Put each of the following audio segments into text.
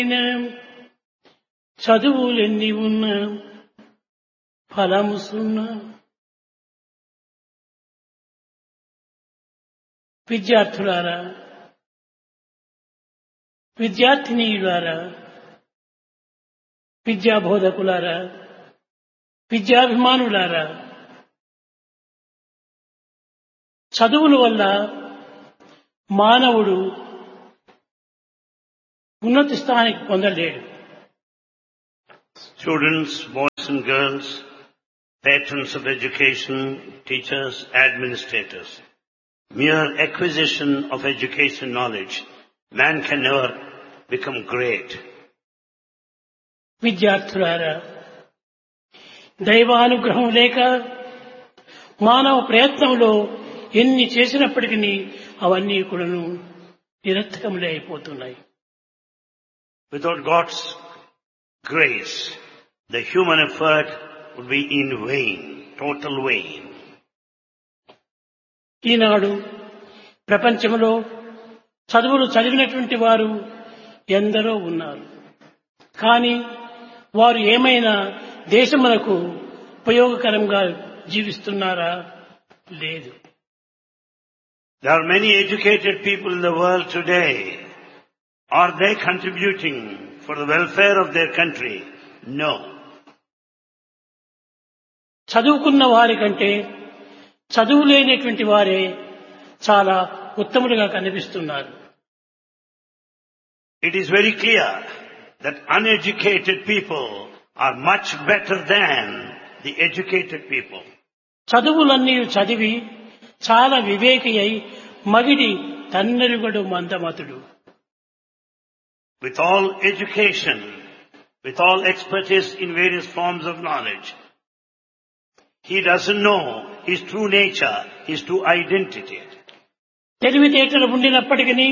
చదువులెన్ని ఉన్నా ఫలము సున్నా. విద్యార్థులారా, విద్యార్థినీయులారా, విద్యాబోధకులారా, విద్యాభిమానులారా, చదువుల వల్ల మానవుడు ఉన్నత స్థానానికి పొందలేడు. Students, boys and girls, patrons of education, teachers, administrators, mere acquisition of education knowledge, man can never become great. విద్యార్థులారా, దైవానుగ్రహం లేక మానవ ప్రయత్నంలో ఎన్ని చేసినప్పటికీ అవన్నీ కూడాను నిరర్థకములే అయిపోతున్నాయి. Without God's grace, the human effort would be in vain, total vain. ఈనాడు ప్రపంచంలో చదువులు చదివినటువంటి వారు ఎందరో ఉన్నారు. కానీ వారు ఏమైనా దేశమునకు ఉపయోగకరంగా జీవిస్తున్నారా? లేదు. There are many educated people in the world today. Are they contributing for the welfare of their country? No. చదువుకున్న వారి కంటే చదువు లేనటువంటి వారే చాలా ఉత్తములుగా కనిపిస్తున్నారు. It is very clear that uneducated people are much better than the educated people. చదువులన్నీ చదివి చాలా వివేకి అయి మగిడి తన్నెరుగడు మందమతుడు. With all education, with all expertise in various forms of knowledge, he doesn't know his true nature, his true identity. తెలివితేటలు ఉండినప్పటికీ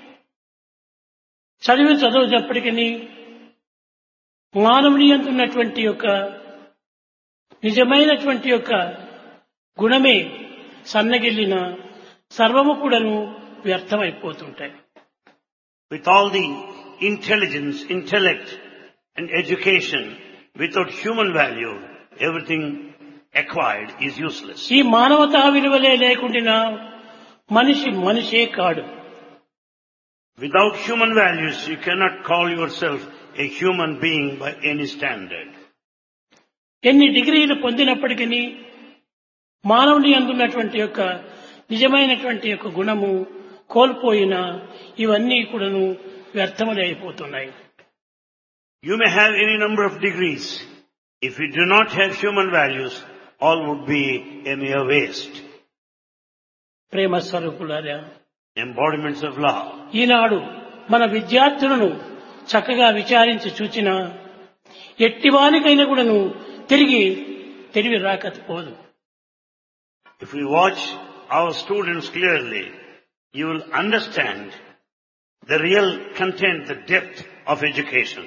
చదివినప్పటికీ మానవుని యందు ఉన్నటువంటి యొక్క నిజమైనటువంటి యొక్క గుణమే సన్నగిల్లిన సర్వము కూడాను వ్యర్థమైపోతుంటాయి. With all the intelligence, intellect and education, without human value, everything acquired is useless. ఈ మానవతా విలువలే లేకుండా మనిషి మనిషే కాడు. Without human values, you cannot call yourself a human being by any standard. ఎన్ని డిగ్రీలు పొందినప్పటికీ మానవుని అందున్నటువంటి యొక్క నిజమైనటువంటి యొక్క గుణము కోల్పోయిన ఇవన్నీ కూడాను వ్యర్థములే అయిపోతున్నాయి. You may have any number of degrees. If you do not have human values, all would be a mere waste. ప్రేమ స్వరూపులారా, Embodiments of love. ఈనాడు మన విద్యార్థులను చక్కగా విచారించి చూచిన ఎట్టివానికైనా కూడాను తిరిగి తెలివి రాకపోదు. If we watch our students clearly, you will understand the real content, the depth of education.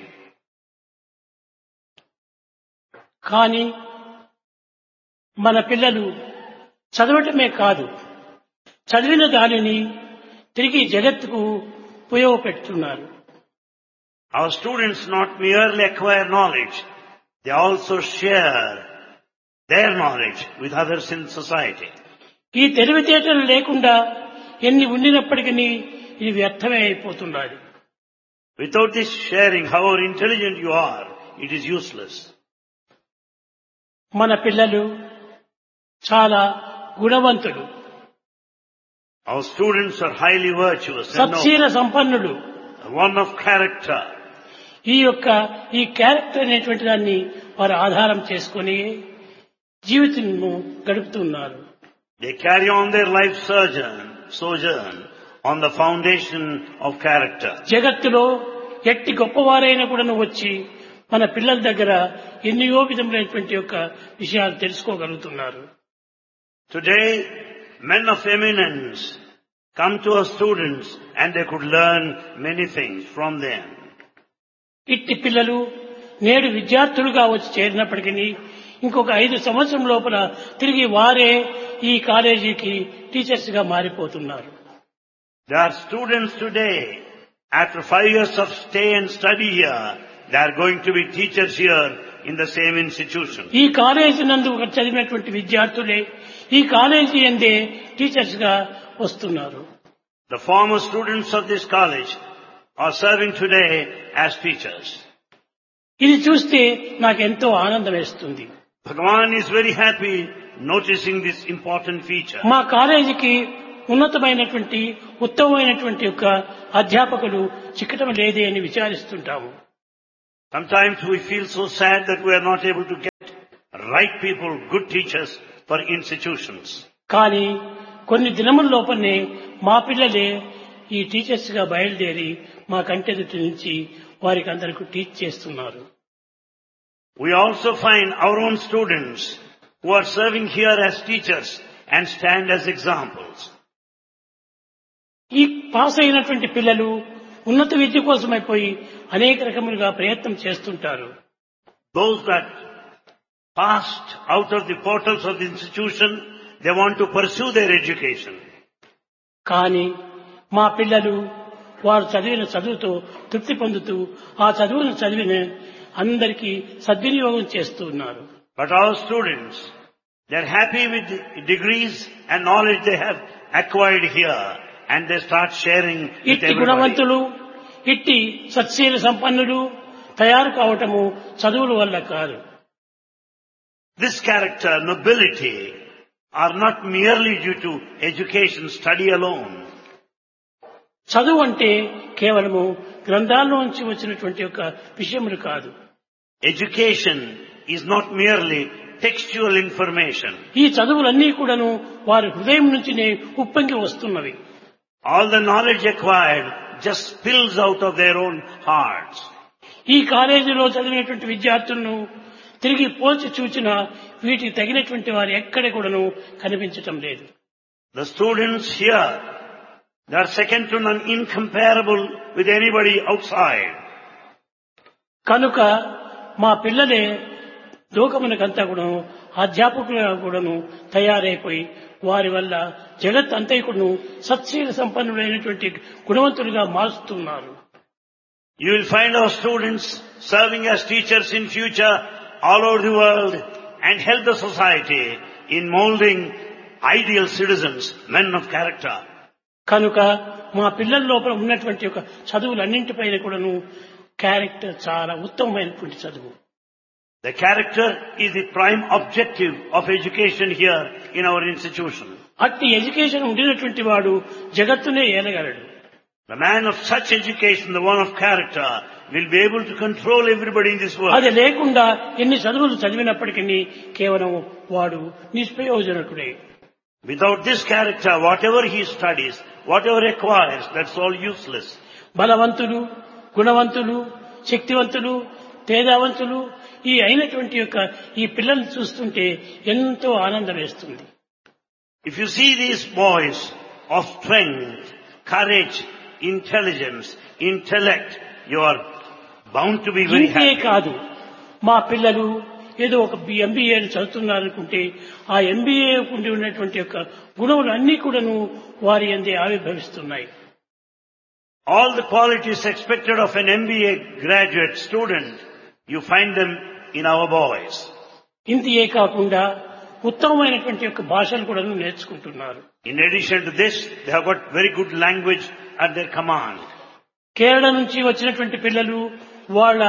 కానీ మన పిల్లలు చదవటమే కాదు, చదివిన దానిని తిరిగి జగత్తుకు ఉపయోగపెడుతున్నారు. Our students not merely acquire knowledge, they also share their knowledge with others in society. ఈ తెలివితేటలు లేకుండా ఎన్ని ఉండినప్పటికీ ఇది వ్యర్థమే అయిపోతున్నది. Without this sharing, however intelligent you are, it is useless. మన పిల్లలు చాలా గుణవంతులు, Our students are highly virtuous and సత్శీల సంపన్నులు, one of character. ఈ క్యారెక్టర్ అనేటువంటి దాన్ని వారు ఆధారం చేసుకుని జీవితంను గడుపుతున్నారు. They carry on their life sojourn on the foundation of character. జగత్తులో ఎట్టి గొప్పవారైనా కూడా వచ్చి మన పిల్లల దగ్గర ఎన్నో విధములైనటువంటి యొక్క విషయాలు తెలుసుకోగలుగుతున్నారు. Today, men of eminence come to our students and they could learn many things from them. ఇట్టి పిల్లలు నేడు విద్యార్థులుగా వచ్చి చేరినప్పటికీ ఇంకొక 5 సంవత్సరం లోపల తిరిగి వారే ఈ కాలేజీకి టీచర్స్ గా మారిపోతున్నారు. There are students today After 5 years of stay and study here, they are going to be teachers here in the same institution. ఈ కాలేజీ నందు చదివినటువంటి విద్యార్థులే ఈ కాలేజీ అందే టీచర్స్ గా వస్తున్నారు. The former students of this college are serving today as teachers. ఇది చూస్తే నాకు ఎంతో ఆనందం వేస్తుంది. Bhagavan is very happy noticing this important feature. మా కాలేజీకి ఉన్నతమైనటువంటి ఉత్తమమైనటువంటి యొక్క అధ్యాపకులు చిక్కటం లేదే అని విచారిస్తుంటాము. Sometimes we feel so sad that we are not able to get right people, good teachers for institutions. కానీ కొన్ని దినముల లోపలనే మా పిల్లలే ఈ టీచర్స్ గా బయలుదేరి మా కంటెదుటి నుంచి వారికి అందరికీ టీచ్ చేస్తున్నారు. We also find our own students who are serving here as teachers and stand as examples. ఈ పాస్ అయినటువంటి పిల్లలు ఉన్నత విద్య కోసమైపోయి అనేక రకములుగా ప్రయత్నం చేస్తుంటారు. Those that passed out of the portals of the institution, they want to pursue their education. కానీ మా పిల్లలు వారు చదివిన చదువుతో తృప్తి పొందుతూ ఆ చదువును చదివిన అందరికీ సద్వినియోగం చేస్తూ ఉన్నారు. But our students, they are happy with the degrees and knowledge they have acquired here, and they start sharing with ఇట్టి everybody. గుణవంతులు ఇట్టి సత్శీల సంపన్నులు తయారు కావటము చదువుల వల్ల కాదు. This character, nobility, are not merely due to education, study alone. చదువు అంటే కేవలము గ్రంథాల్లోంచి వచ్చినటువంటి ఒక విషయములు కాదు. Education is not merely textual information. ఈ చదువులన్నీ కూడాను వారి హృదయం నుంచినే ఉప్పొంగి వస్తున్నవి. All the knowledge acquired just spills out of their own hearts. ఈ కాలేజీలో చదివినటువంటి విద్యార్థులను తిరిగి పోల్చి చూచినా వీటికి తగినటువంటి వారు ఎక్కడ కూడాను కనిపించటం లేదు. The students here, they are second to none, incomparable with anybody outside. కనుక మా పిల్లలే లోకమునకంతా కూడాను అధ్యాపకులుగా కూడాను తయారైపోయి వారి వల్ల జగత్ అంతైకుడును సత్శీల సంపన్నులైనటువంటి గుణవంతులుగా మారుస్తున్నారు. You will find our students serving as teachers in future all over the world and help the society in molding ideal citizens, men of character. కనుక మా పిల్లల లోపల ఉన్నటువంటి ఒక చదువులన్నింటిపైన కూడాను క్యారెక్టర్ చాలా ఉత్తమమైనటువంటి చదువు. The character is the prime objective of education here in our institution. అట్టి ఎడ్యుకేషన్ ఉండినటువంటి వాడు జగత్తునే ఏలగలడు. The man of such education, the one of character, will be able to control everybody in this world. అది లేకుండా ఎన్ని చదువులు చదివినప్పటికీ కేవలం వాడు నిష్ప్రయోజనకుడే. Without this character, whatever he studies, whatever acquires, that's all useless. బలవంతులు, గుణవంతులు, శక్తివంతులు, తేజావంతులు ఈ అయినటువంటి యొక్క ఈ పిల్లల్ని చూస్తుంటే ఎంతో ఆనందం వేస్తుంది. If you see these boys of strength, courage, intelligence, intellect, you are bound to be very ఇంతే happy. కాదు, మా పిల్లలు ఏదో ఒక ఎంబీఏ చదువుతున్నారనుకుంటే ఆ ఎంబీఏ ఉండి ఉన్నటువంటి యొక్క గుణములు అన్నీ కూడాను వారి అందే ఆవిర్భవిస్తున్నాయి. All the qualities expected of an MBA graduate student, you find them in our boys. ఇంతే కాకుండా ఉత్తమమైనటువంటి యొక్క భాషలు కూడా నేర్చుకుంటున్నారు. In addition to this, they have got very good language at their command. Kerala నుంచి వచ్చినటువంటి పిల్లలు వాళ్ళ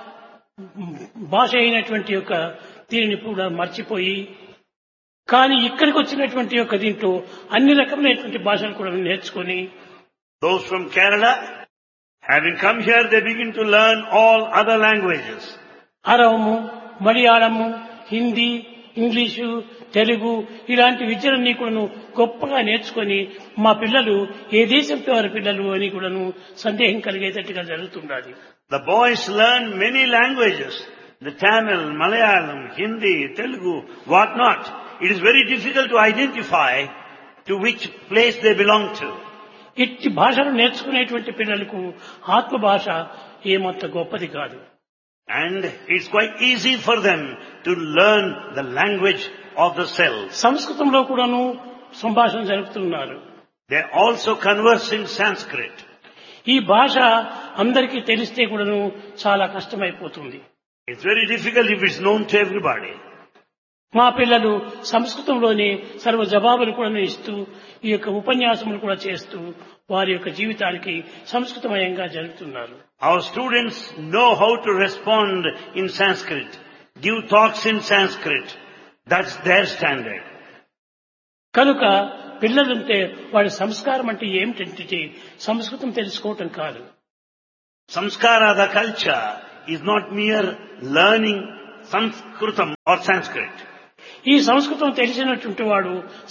భాష అయినటువంటి యొక్క దీనిని కూడా మర్చిపోయి కానీ ఇక్కడికి వచ్చినటువంటి యొక్క దీంట్లో అన్ని రకమైనటువంటి భాషలు కూడా నేర్చుకొని Those from Kerala, having come here, they begin to learn all other languages. అరవము, Malayalam, Hindi, English, Telugu ఇలాంటి విద్యలన్నీ కూడాను గొప్పగా నేర్చుకొని మా పిల్లలు ఏ దేశంతో వారి పిల్లలు అని కూడాను సందేహం కలిగేటట్టుగా జరుగుతుండాలి. The boys learn many languages, the Tamil, Malayalam, Hindi, Telugu, what not. It is very difficult to identify to which place they belong to. ఇట్టి భాషను నేర్చుకునేటువంటి పిల్లలకు ఆత్మ భాష ఏమంత గొప్పది కాదు. And it's quite easy for them to learn the language of the self. సంస్కృతంలో కూడాను సంభాషణ జరుపుతున్నారు. They also converse in Sanskrit. ఈ భాష అందరికీ తెలిస్తే కూడాను చాలా కష్టమైపోతుంది. It's very difficult if it's known to everybody. మా పిల్లలు సంస్కృతంలోనే సర్వ జవాబులు కూడా ఇస్తూ ఈ యొక్క ఉపన్యాసములు కూడా చేస్తూ వారి యొక్క జీవితానికి సంస్కృతమయంగా జరుగుతున్నారు. Our students know how to respond in Sanskrit, give talks in Sanskrit. That's their standard. కనుక పిల్లలుంటే వాడి సంస్కారం అంటే ఏమిటంటే సంస్కృతం తెలుసుకోవటం కాదు. Samskara, the culture, is not mere learning Sanskritam or Sanskrit. ఈ సంస్కృతం తెలిసినటువంటి వాడు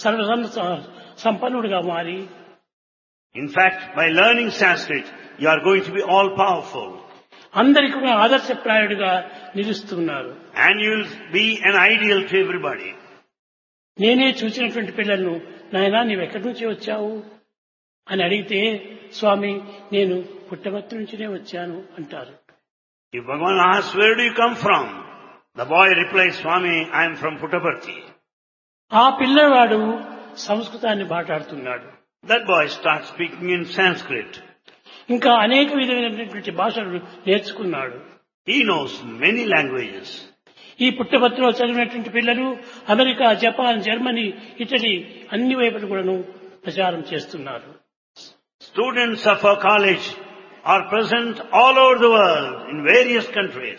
సంపన్నుడిగా మారి, In fact, by learning Sanskrit, you are going to be all powerful. అందరికీ కూడా ఆదర్శప్రాయుడిగా నిలుస్తున్నారు. And you will be an ideal to everybody. నేనే చూసినటువంటి పిల్లలను, నాయనా నీవెక్కడి నుంచి వచ్చావు అని అడిగితే, స్వామి నేను పుట్టపర్తి నుంచినే వచ్చాను అంటారు. If Bhagavan asks, where do you come from? The boy replies, Swami, I am from Puttaparthi. ఆ పిల్లవాడు సంస్కృతాన్ని మాట్లాడుతున్నాడు. That boy starts speaking in Sanskrit. ఇంకా అనేక విధమైనటువంటి భాషలు నేర్చుకున్నాడు. He knows many languages. ఈ పుట్టపర్తిలో చదివినటువంటి పిల్లలు అమెరికా, జపాన్, జర్మనీ, ఇటలీ అన్ని వైపులు కూడాను ప్రచారం చేస్తున్నారు. Students of our college are present all over the world in various countries.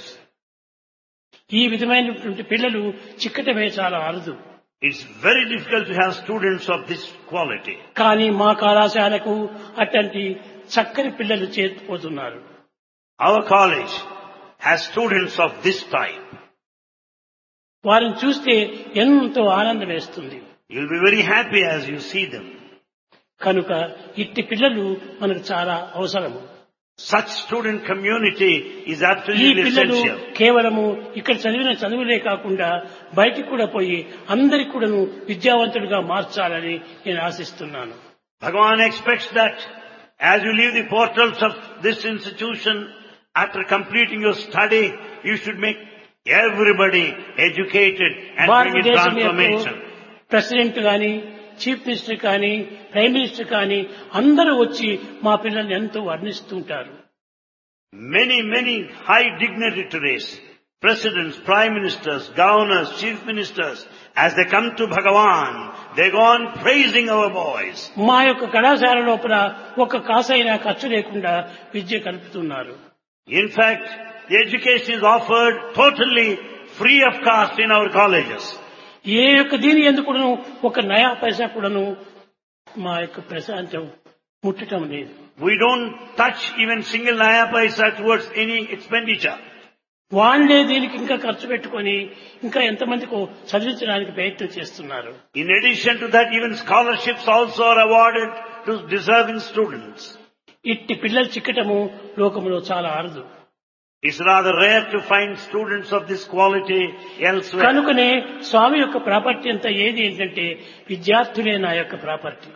ఈ విధమైనటువంటి పిల్లలు చిక్కటమే చాలా అరుదు. It's very difficult to have students of this quality. కానీ మా కళాశాలకు అట్లాంటి చక్కని పిల్లలు చేరిపోతున్నారు. Our college has students of this type. వారిని చూస్తే ఎంతో ఆనందం వేస్తుంది. You'll be very happy as you see them. కనుక ఇట్టి పిల్లలు మనకు చాలా అవసరము. Such student community is ఈ absolutely పిల్లలు essential. కేవలము ఇక్కడ చదివిన చదువులే కాకుండా బయటికి కూడా పోయి అందరికి కూడాను విద్యావంతుడిగా మార్చాలని నేను ఆశిస్తున్నాను. Bhagavan expects that as you leave the portals of this institution, after completing your study, you should make everybody educated and bring in transformation. President గాని, చీఫ్ మినిస్టర్ కానీ, ప్రైమ్ మినిస్టర్ కానీ అందరూ వచ్చి మా పిల్లల్ని ఎంతో వర్ణిస్తుంటారు. Many high dignitaries, presidents, prime ministers, governors, chief ministers, as they come to Bhagavan, they go on praising our boys. మా యొక్క కళాశాల లోపల ఒక కాసైనా ఖర్చు లేకుండా విద్య కలుపుతున్నారు. In fact, the education is offered totally free of cost in our colleges. ఏ యొక్క దీని ఎందుకు ఒక నయా పైసా కూడాను మా యొక్క ప్రశాంతం ముట్టడం లేదు. We don't touch even single naya paisa towards any expenditure. వాళ్ళే దీనికి ఇంకా ఖర్చు పెట్టుకొని ఇంకా ఎంతమందికి చదివించడానికి ప్రయత్నం చేస్తున్నారు. In addition to that, even scholarships also are awarded to deserving students. ఇట్టి పిల్లలు చిక్కటము లోకములో చాలా అరుదు. It's rather rare to find students of this quality elsewhere. కనుకనే స్వామి యొక్క ప్రాపర్టీ అంతా ఏది ఏంటంటే విద్యార్థులే నా యొక్క property.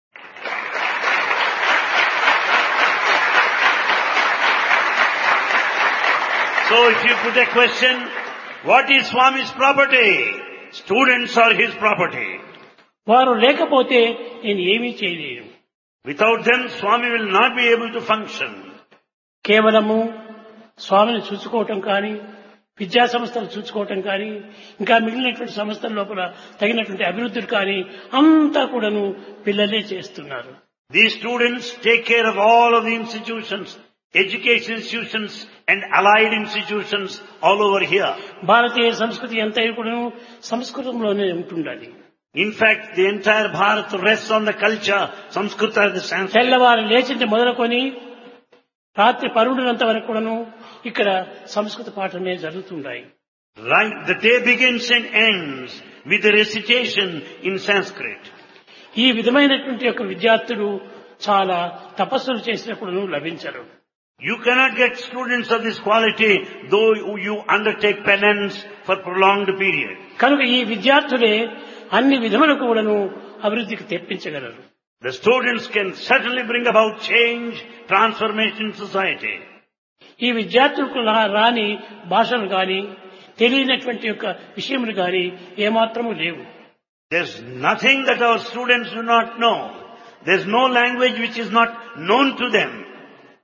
So if you put a question, what is Swami's property? Students are his property. వారు లేకపోతే నేను ఏమీ చేయలేను. Without them, Swami will not be able to function. కేవలము స్వామిని చూసుకోవటం కానీ, విద్యా సంస్థలు చూసుకోవటం కానీ, ఇంకా మిగిలినటువంటి సంస్థల లోపల తగినటువంటి అభివృద్ధులు కానీ అంతా కూడాను పిల్లలే చేస్తున్నారు. These students take care of all of the institutions, education institutions and allied institutions all over here. భారతీయ సంస్కృతి అంతా కూడాను సంస్కృతంలోనే ఉంటుండాలి. In fact, the entire Bharat rests on the culture, Samskrita is the Sanskrit. తెల్లవారు లేచింటి మొదలుకొని రాత్రి పరుండినంత వరకు కూడాను ఇక్కడ సంస్కృత పాఠమే జరుగుతుంటాయి. Right, the day begins and ends with the recitation in Sanskrit. ఈ విధమైనటువంటి యొక్క విద్యార్థులు చాలా తపస్సులు చేసినప్పుడు లభించరు. You cannot get students of this quality though you undertake penance for prolonged period. కనుక ఈ విద్యార్థులే అన్ని విధములకు కూడాను అభివృద్ధికి తెప్పించగలరు. The students can certainly bring about change, transformation in society. ఈ విద్యార్థులకు రాని భాషలు గాని, తెలియనటువంటి యొక్క విషయములు గాని ఏమాత్రము లేవు. There's nothing that our students do not know. There's no language which is not known to them.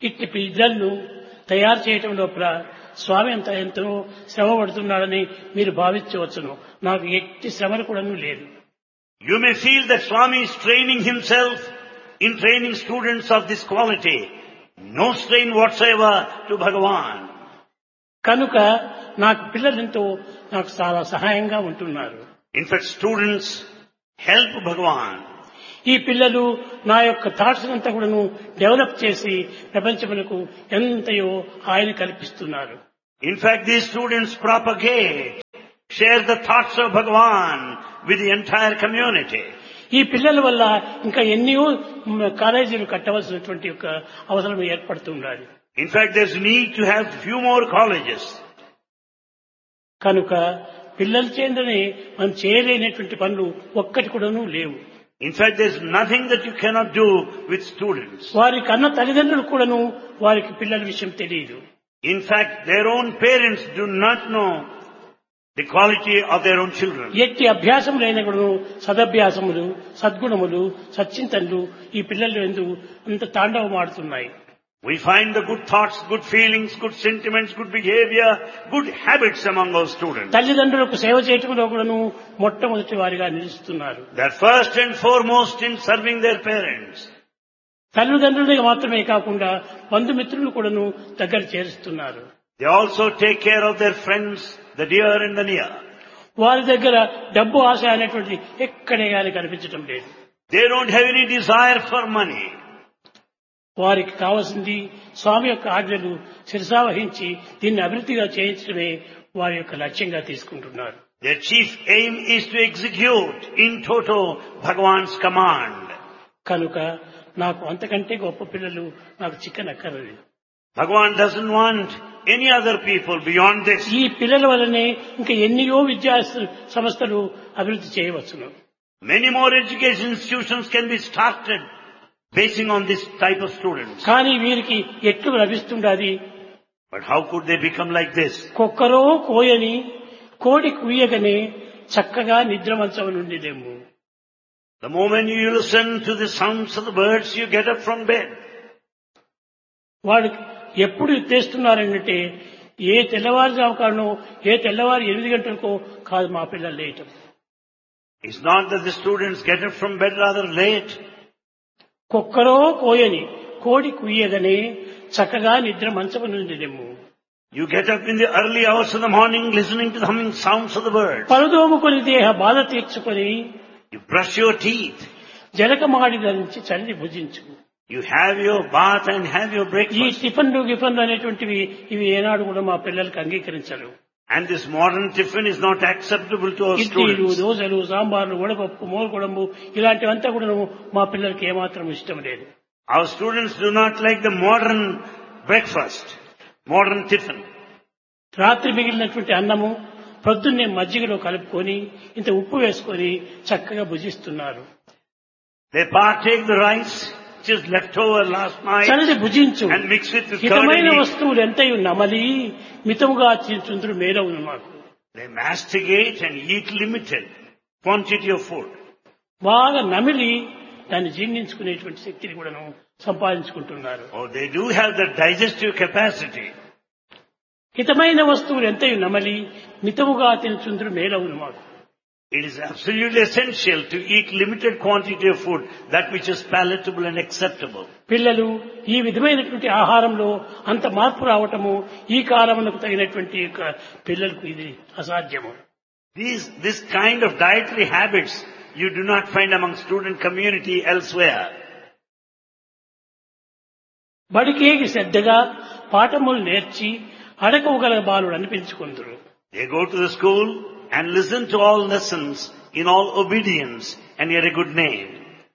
ఇట్టి పిల్లలను తయారు చేయటం లోపల స్వామి ఎంతో శ్రమ పడుతున్నాడని మీరు భావించవచ్చును. నాకు ఎట్టి శ్రమను కూడా లేదు. You may feel that Swami is training himself in training students of this quality. No strain whatsoever to Bhagavan. కనుక నాకు పిల్లలెంతో నాకు చాలా సహాయంగా ఉంటున్నారు. In fact, students help Bhagavan. ఈ పిల్లలు నా యొక్క థాట్స్ అంతా కూడాను డెవలప్ చేసి ప్రపంచములకు ఎంతయో ఆయన కల్పిస్తున్నారు. In fact, these students propagate, share the thoughts of Bhagavan with the entire community. ఈ పిల్లల వల్ల ఇంకా ఎన్నో కాలేజీలు కట్టవలసినటువంటి యొక్క అవసరం ఏర్పడుతున్నది. In fact, there's need to have few more colleges. కనుక పిల్లల చేతనే మనం చేయలేనటువంటి పనులు ఒక్కటి కూడాను లేవు. In fact, there's nothing that you cannot do with students. వారి కన్న తల్లిదండ్రులు కూడాను వారికి పిల్లల విషయం తెలియదు. In fact, their own parents do not know the quality of their own children. ఎట్టి అభ్యాసములైన కూడాను సదభ్యాసములు, సద్గుణములు, సచ్చింతనలు ఈ పిల్లలు ఎందు అంత తాండవమాడుతున్నాయి. We find the good thoughts, good feelings, good sentiments, good behavior, good habits among our students. తల్లిదండ్రులకు సేవ చేయటంలో కూడాను మొట్టమొదటి వారిగా నిలుస్తున్నారు. They're first and foremost in serving their parents. తల్లిదండ్రులకు మాత్రమే కాకుండా బంధుమిత్రులు కూడాను దగ్గర చేరుస్తున్నారు. They also take care of their friends, the dear and the near. వారి దగ్గర డబ్బు ఆశ అనేటువంటి ఎక్కడే కానీ కనిపించడం లేదు. They don't have any desire for money. వారికి కావాల్సింది స్వామి యొక్క ఆజ్ఞలు శిరసావహించి దీన్ని అభివృద్ధిగా చేయించడమే వారి యొక్క లక్ష్యంగా తీసుకుంటున్నారు. Their chief aim is to execute in toto Bhagavan's command. కనుక నాకు అంతకంటే గొప్ప పిల్లలు నాకు చిక్కనక్కర్లేదు. Bhagavan doesn't want any other people beyond this. ఈ పిల్లల వల్లనే ఇంకా ఎన్నో విద్యా సంస్థలు అభివృద్ధి చేయవచ్చును. Many more education institutions can be started basing on this type of students. కానీ వీరికి ఎట్లు లభిస్తుండాది? But how could they become like this? కుక్కరో కోయని కోడి కుయ్యగనే చక్కగా నిద్రమంచం నుండిదేము. The moment you listen to the sounds of the birds, you get up from bed. వాడు ఎప్పుడు తెస్తున్నారంటే ఏ తెల్లవారుజాము కాడనో ఏ తెల్లవారు 8 గంటలకో కాదు మా పిల్లలు లేయటం. It's not that the students get up from bed rather late. కుక్కరో కోయని కోడి కుయ్యగనే చక్కగా నిద్ర మంచము నుండిదేము. You get up in the early hours of the morning listening to the humming sounds of the birds. పలుదోముకొని దేహ బాధ తీర్చుకొని You brush your teeth. జలకమాడి ధరించి చల్లి భుజించు. You have your bath and have your ఈ breakfast. టిఫన్లు అనేటువంటివి ఇవి ఏనాడు కూడా మా పిల్లలకి అంగీకరించరు. And this modern tiffin is not acceptable to our ఇడ్లీలు, students. దోశలు, సాంబార్లు, వడపప్పు, మోరుకొడంబు ఇలాంటివంతా కూడా మా పిల్లలకి ఏమాత్రం ఇష్టం లేదు. Our students do not like the modern breakfast, modern tiffin. రాత్రి మిగిలినటువంటి అన్నము పొద్దున్నే మజ్జిగలో కలుపుకొని ఇంత ఉప్పు వేసుకొని చక్కగా భుజిస్తున్నారు. They partake the rice which is left over last night చల్లది భుజించు. and mix it with curd హితమైన and eat. వస్తువులు ఎంతయు నమలి మితముగా చించుందురు మేలవును మాకు. They masticate and eat limited quantity of food. బాగా నమిలి దాన్ని జీర్ణించుకునేటువంటి శక్తిని కూడా సంపాదించుకుంటున్నారు. Oh, they do have the digestive capacity. హితమైన వస్తువులు ఎంతయు నమలి మితముగా తినుచుందురు మేలవును మాకు. It is absolutely essential to eat limited quantity of food, that which is palatable and acceptable. పిల్లలు ఈ విధమైనటువంటి ఆహారంలో అంత మార్పు రావటము ఈ కాలమునకు తగినటువంటి యొక్క పిల్లలకు ఇది అసాధ్యము. This kind of dietary habits you do not find among student community elsewhere. బడికేగి శ్రద్ధగా పాఠములు నేర్చి అడకవుగల బాలుడు అనిపించుకుందరు. They go to the school and listen to all lessons in all obedience and hear a good name.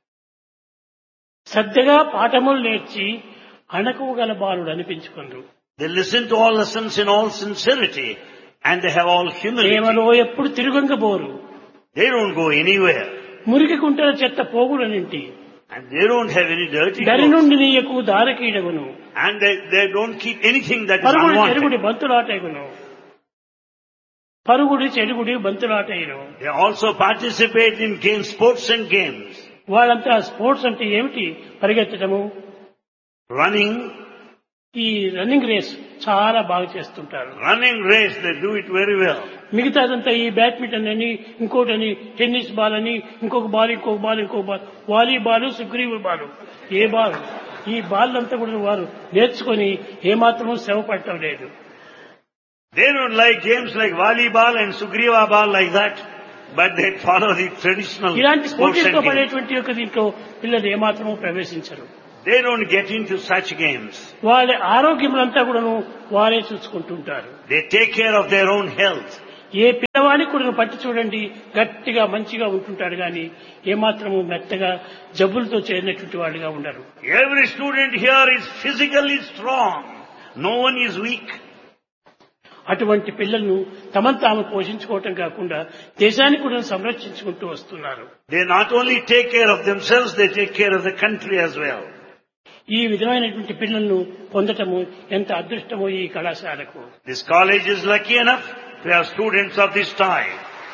శ్రద్ధగా పాఠములు నేర్చి అణకువగల బాలుడు అనిపించుకుందరు. They listen to all lessons in all sincerity and they have all humility. ప్రేమలో ఎప్పుడు తిరుగంగబోరు. They don't go anywhere. మురికి కుంటల చెత్త పోగులనింటి And they don't have any dirty దరి clothes. నుండి నీయకు దారకీడగును. And they don't keep anything that is పరుగుడి unwanted. చెరుగుడి బంతులాటగును. పరుగుడి చెరుగుడి బంతులాటయ్యను. They also participate in games, sports and games. వాళ్ళంతా sports అంటే ఏమిటి? పరిగెత్తడము, Running, ఈ రన్నింగ్ రేస్ చాలా బాగా చేస్తుంటారు. Running race, they do it very well. మిగతాదంతా ఈ బ్యాడ్మింటన్ అని, ఇంకోటని, టెన్నిస్ బాల్ అని, ఇంకొక బాల్, వాలీబాల్, సుగ్రీవ బాల్, ఏ బాల్, ఈ బాల్ అంతా కూడా వారు నేర్చుకొని ఏమాత్రమూ శ్రమ పడటం లేదు. They don't like games like volleyball and Sugriva ball like that, but they follow the traditional ఇలాంటి sports పోటీలతో and games. పడేటువంటి యొక్క దీంట్లో పిల్లలు ఏమాత్రమూ ప్రవేశించరు. They don't get into such games. వాళ్ళ ఆరోగ్యములంతా కూడాను వారే చూసుకుంటుంటారు. They take care of their own health. ఏ పిల్లవాడిని కూడా పట్టి చూడండి, గట్టిగా మంచిగా ఉంటుంటాడు కానీ ఏమాత్రము మెత్తగా జబ్బులతో చేరినటువంటి వాడిగా ఉండరు. Every student here is physically strong. No one is weak. అటువంటి పిల్లలను తమను తాము పోషించుకోవటం కాకుండా దేశాన్ని కూడా సంరక్షించుకుంటూ వస్తున్నారు. They not only take care of themselves, they take care of the country as well. ఈ విధమైనటువంటి పిల్లలను పొందటము ఎంత అదృష్టమో ఈ కళాశాలకు. This college is lucky enough to have students of this type.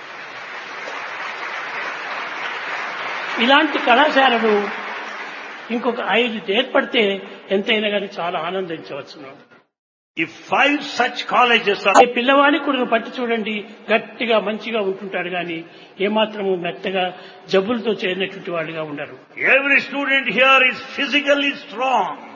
ఇలాంటి కళాశాలలు ఇంకొక 5 ఏర్పడితే ఎంతైనా కానీ చాలా ఆనందించవచ్చును. If 5 such colleges are... ఏ పిల్లవాడిని కూడా పట్టి చూడండి, గట్టిగా మంచిగా ఉంటుంటాడు కానీ ఏమాత్రము మెత్తగా జబ్బులతో చేరినటువంటి వాడిగా ఉండరు. Every student here is physically strong.